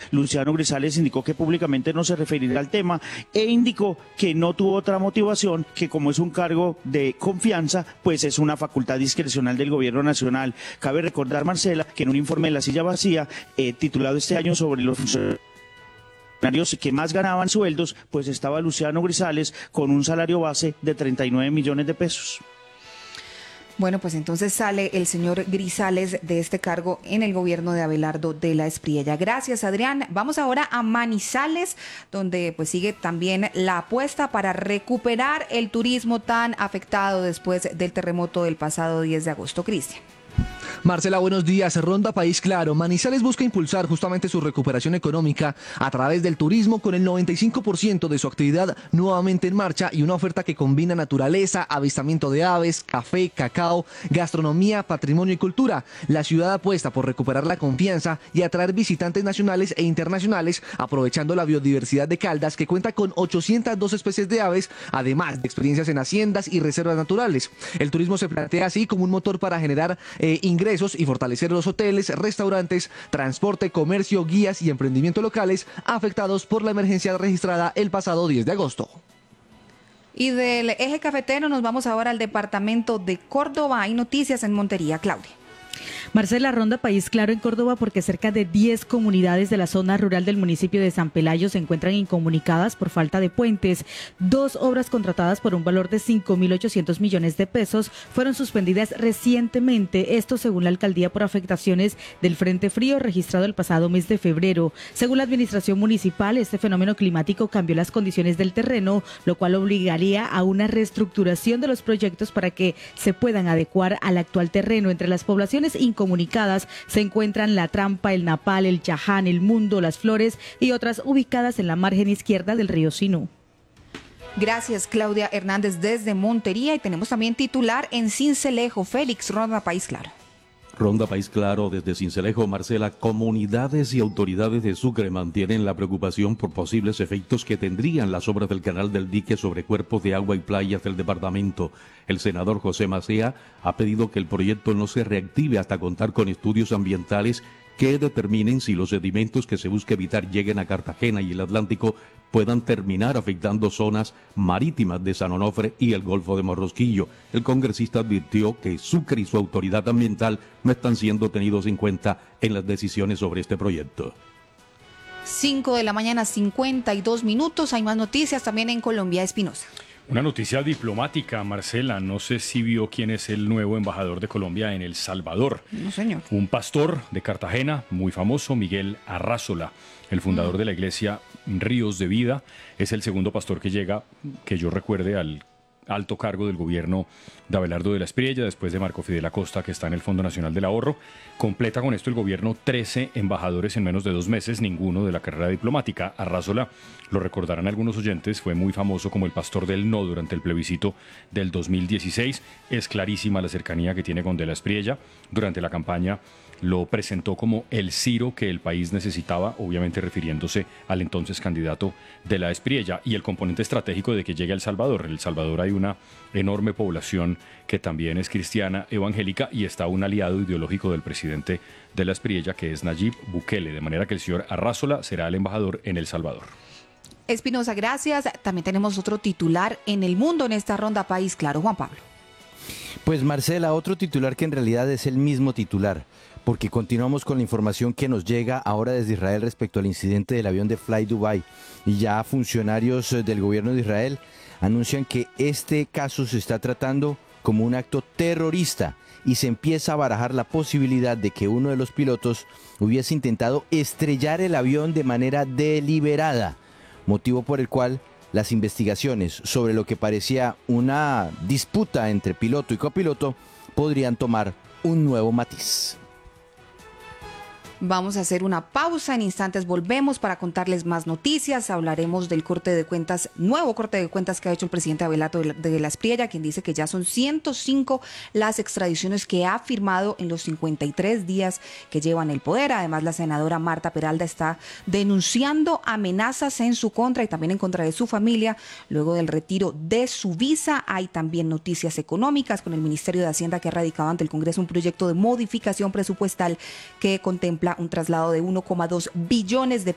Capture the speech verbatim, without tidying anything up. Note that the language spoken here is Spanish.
Luciano Grisales indicó que públicamente no se referirá al tema e indicó que no tuvo otra motivación, que como es un cargo de confianza, pues es una facultad discrecional del gobierno nacional. Cabe recordar, Marcela, que en un informe de La Silla Vacía, eh, titulado este año sobre los funcionarios que más ganaban sueldos, pues estaba Luciano Grisales con un salario base de treinta y nueve millones de pesos. Bueno, pues entonces sale el señor Grisales de este cargo en el gobierno de Abelardo de la Espriella. Gracias, Adrián. Vamos ahora a Manizales, donde pues sigue también la apuesta para recuperar el turismo tan afectado después del terremoto del pasado diez de agosto. Cristian. Marcela, buenos días. Ronda País Claro. Manizales busca impulsar justamente su recuperación económica a través del turismo, con el noventa y cinco por ciento de su actividad nuevamente en marcha y una oferta que combina naturaleza, avistamiento de aves, café, cacao, gastronomía, patrimonio y cultura. La ciudad apuesta por recuperar la confianza y atraer visitantes nacionales e internacionales, aprovechando la biodiversidad de Caldas, que cuenta con ochocientas dos especies de aves, además de experiencias en haciendas y reservas naturales. El turismo se plantea así como un motor para generar eh, ingresos y fortalecer los hoteles, restaurantes, transporte, comercio, guías y emprendimiento locales afectados por la emergencia registrada el pasado diez de agosto. Y del eje cafetero nos vamos ahora al departamento de Córdoba. Hay noticias en Montería, Claudia. Marcela, Ronda País Claro en Córdoba, porque cerca de diez comunidades de la zona rural del municipio de San Pelayo se encuentran incomunicadas por falta de puentes. Dos obras contratadas por un valor de cinco mil ochocientos millones de pesos fueron suspendidas recientemente, esto según la alcaldía por afectaciones del frente frío registrado el pasado mes de febrero. Según la administración municipal, este fenómeno climático cambió las condiciones del terreno, lo cual obligaría a una reestructuración de los proyectos para que se puedan adecuar al actual terreno. Entre las poblaciones incomunicadas se encuentran La Trampa, El Napal, El Chaján, El Mundo, Las Flores y otras ubicadas en la margen izquierda del río Sinú. Gracias, Claudia Hernández desde Montería. Y tenemos también titular en Sincelejo. Félix, Ronda País Claro. Ronda País Claro desde Sincelejo. Marcela, comunidades y autoridades de Sucre mantienen la preocupación por posibles efectos que tendrían las obras del canal del dique sobre cuerpos de agua y playas del departamento. El senador José Macea ha pedido que el proyecto no se reactive hasta contar con estudios ambientales que determinen si los sedimentos que se busca evitar lleguen a Cartagena y el Atlántico puedan terminar afectando zonas marítimas de San Onofre y el Golfo de Morrosquillo. El congresista advirtió que Sucre y su autoridad ambiental no están siendo tenidos en cuenta en las decisiones sobre este proyecto. cinco de la mañana, cincuenta y dos minutos. Hay más noticias también en Colombia. Espinosa. Una noticia diplomática, Marcela. No sé si vio quién es el nuevo embajador de Colombia en El Salvador. No, señor. Un pastor de Cartagena, muy famoso, Miguel Arrázola, el fundador mm. de la iglesia Ríos de Vida. Es el segundo pastor que llega, que yo recuerde, al alto cargo del gobierno de Abelardo de la Espriella, después de Marco Fidel Acosta, que está en el Fondo Nacional del Ahorro. Completa con esto el gobierno trece embajadores en menos de dos meses, ninguno de la carrera diplomática. Arrázola, lo recordarán algunos oyentes, fue muy famoso como el pastor del no durante el plebiscito del dos mil dieciséis. Es clarísima la cercanía que tiene con de la Espriella. Durante la campaña lo presentó como el Ciro que el país necesitaba, obviamente refiriéndose al entonces candidato de la Espriella, y el componente estratégico de que llegue a El Salvador. En El Salvador hay una enorme población que también es cristiana evangélica y está un aliado ideológico del presidente de la Espriella, que es Nayib Bukele, de manera que el señor Arrázola será el embajador en El Salvador. Espinosa, gracias. También tenemos otro titular en El Mundo en esta Ronda País Claro. Juan Pablo. Pues Marcela, otro titular que en realidad es el mismo titular, porque continuamos con la información que nos llega ahora desde Israel respecto al incidente del avión de Fly Dubai, y ya funcionarios del gobierno de Israel anuncian que este caso se está tratando como un acto terrorista y se empieza a barajar la posibilidad de que uno de los pilotos hubiese intentado estrellar el avión de manera deliberada, motivo por el cual las investigaciones sobre lo que parecía una disputa entre piloto y copiloto podrían tomar un nuevo matiz. Vamos a hacer una pausa, en instantes volvemos para contarles más noticias. Hablaremos del corte de cuentas, nuevo corte de cuentas que ha hecho el presidente Abelardo de la Espriella, quien dice que ya son ciento cinco las extradiciones que ha firmado en los cincuenta y tres días que lleva en el poder. Además, la senadora Marta Peralta está denunciando amenazas en su contra y también en contra de su familia luego del retiro de su visa. Hay también noticias económicas con el Ministerio de Hacienda, que ha radicado ante el Congreso un proyecto de modificación presupuestal que contempla un traslado de uno coma dos billones de